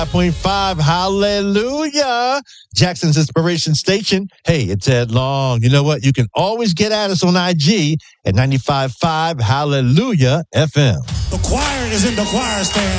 5.5, hallelujah. Jackson's Inspiration Station. Hey, it's Ed Long. You know what? You can always get at us on IG at 95.5 Hallelujah FM. The choir is in the choir stand.